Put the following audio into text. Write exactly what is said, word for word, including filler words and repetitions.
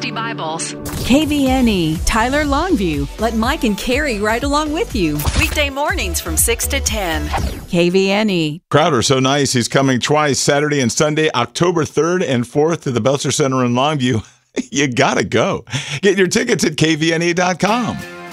sixty Bibles. K V N E, Tyler Longview. Let Mike and Carrie ride along with you. Weekday mornings from six to ten. K V N E. Crowder, so nice. He's coming twice, Saturday and Sunday, October third and fourth to the Belcher Center in Longview. You gotta go. Get your tickets at K V N E dot com.